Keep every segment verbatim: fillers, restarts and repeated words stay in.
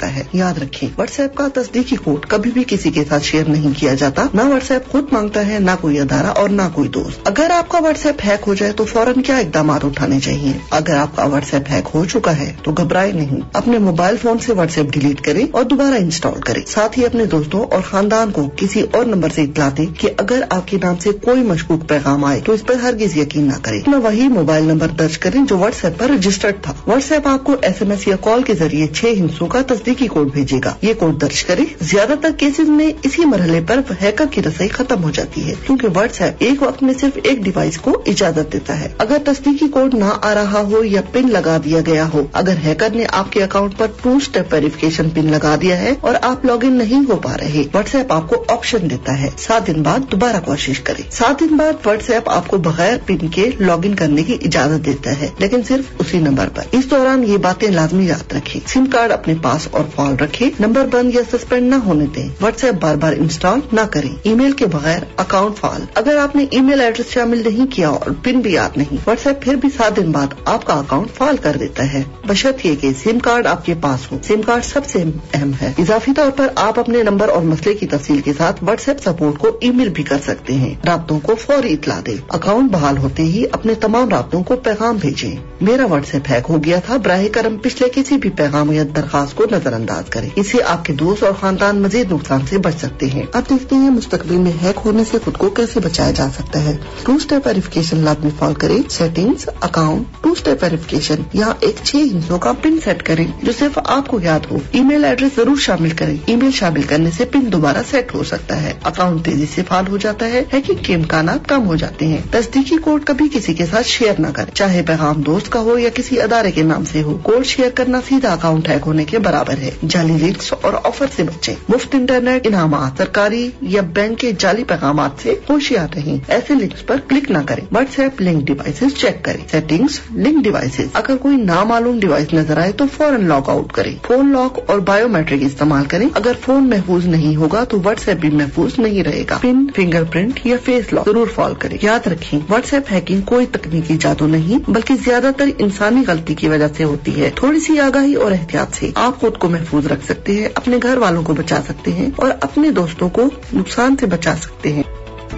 है। याद रखें, व्हाट्सएप का तस्दीकी कोड कभी भी किसी के साथ शेयर नहीं किया जाता। ना व्हाट्सएप खुद मांगता है, ना कोई अदारा और ना कोई दोस्त। अगर आपका व्हाट्सएप हैक हो जाए तो फौरन क्या इकदाम उठाने चाहिए? अगर आपका व्हाट्सएप हैक हो चुका है तो घबराए नहीं, अपने मोबाइल फोन से व्हाट्सएप डिलीट करें और दोबारा इंस्टॉल करें। साथ ही अपने दोस्तों और खानदान को किसी और नंबर से इत्तला दें कि अगर आपके नाम से कोई मशकूक पैगाम आए तो इस पर हरगिज यकीन न करें। न वही मोबाइल नंबर दर्ज करें जो व्हाट्सएप पर रजिस्टर्ड था। व्हाट्सएप आपको एसएमएस या कॉल के जरिए छह हिस्सों का तस्दीकी कोड भेजेगा। ये कोड दर्ज करें। ज्यादातर केसेज में इसी मरहले पर हैकर की रसाई खत्म हो जाती है, क्योंकि व्हाट्सएप एक वक्त में सिर्फ एक डिवाइस को इजाजत देता है। अगर तस्दीकी कोड ना आ रहा हो या पिन लगा दिया गया हो, अगर हैकर ने आपके अकाउंट पर टू स्टेप वेरिफिकेशन पिन लगा दिया है और आप लॉग इन नहीं हो पा रहे, व्हाट्सएप आपको ऑप्शन देता है सात दिन बाद दोबारा कोशिश करें। सात दिन बाद व्हाट्सएप आपको बगैर पिन के लॉग इन करने की इजाजत देता है, लेकिन सिर्फ उसी नंबर पर। इस दौरान ये बातें लाजमी याद रखें। सिम कार्ड अपने पास और फाल रखें। नंबर बंद या सस्पेंड न होने दें। व्हाट्सएप बार बार इंस्टॉल न करें। ईमेल के बगैर अकाउंट फाल। अगर आपने ईमेल एड्रेस शामिल नहीं किया और पिन भी याद नहीं, व्हाट्सएप फिर भी सात दिन बाद आपका अकाउंट फाल कर देता है, बशर्ते कि सिम कार्ड आपके पास हो। सिम कार्ड सबसे अहम है। इजाफी तौर पर आप अपने नंबर और मसले की तफसील के साथ व्हाट्सएप सपोर्ट को ईमेल भी कर सकते हैं। राब्तों को फौरी इत्तला दें। अकाउंट बहाल होते ही अपने तमाम राब्तों को पैगाम भेजें। मेरा व्हाट्सएप हैक हो गया था, बराह करम पिछले किसी भी पैगाम या दरखास्त को नजरअंदाज करें। इससे आपके दोस्त और खानदान मजीद नुकसान से बच सकते हैं। अब देखते हैं मुस्तकबिल में हैक होने से खुद को कैसे बचाया जा सकता है। टू स्टेप वेरिफिकेशन लाजमी फॉलो करें। Settings, account, to step verification, यहाँ एक छह हिस्सों का पिन सेट करें जो सिर्फ आपको याद हो। ईमेल एड्रेस जरूर शामिल करें। ईमेल शामिल करने से पिन दोबारा सेट हो सकता है। अकाउंट तेजी से फाल हो जाता है। हैकिंग के इम्कानात कम हो जाते हैं। तस्दीकी कोड कभी किसी के साथ शेयर न करें, चाहे पैगाम दोस्त का हो या किसी अदारे के नाम से हो। कोड शेयर करना सीधा अकाउंट हैक होने के बराबर है। जाली लिंक्स और ऑफर से बचें। मुफ्त इंटरनेट, इनामात, सरकारी या बैंक के जाली पैगामात से होशियार रहें। ऐसे लिंक्स पर क्लिक न करें। व्हाट्सएप लिंक डिवाइसेस चेक करें। Settings, link devices. अगर कोई नामालूम डिवाइस नजर आए तो फौरन लॉग आउट करें। फोन लॉक और बायोमेट्रिक इस्तेमाल करें। अगर फोन महफूज नहीं होगा तो व्हाट्सएप भी महफूज नहीं रहेगा। पिन, फिंगरप्रिंट या फेस लॉक जरूर फॉलो करें। याद रखें, व्हाट्सएप हैकिंग कोई तकनीकी जादू नहीं, बल्कि ज्यादातर इंसानी गलती की वजह से होती है। थोड़ी सी आगाही और एहतियात से आप खुद को महफूज रख सकते हैं, अपने घर वालों को बचा सकते हैं और अपने दोस्तों को नुकसान से बचा सकते हैं।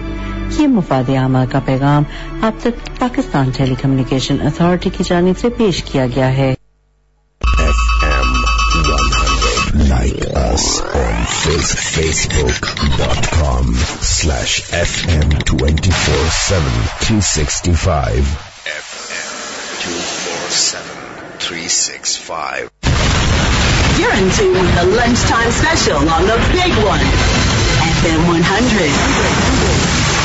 ये मुफादे आमा का पैगाम आप तक पाकिस्तान टेली कम्युनिकेशन अथॉरिटी की जानिब से पेश किया गया है। Like us on Facebook dot com slash FM twenty-four seven three sixty-five. F M two four seven three sixty-five. You're into the lunchtime special on the big one, F M one hundred.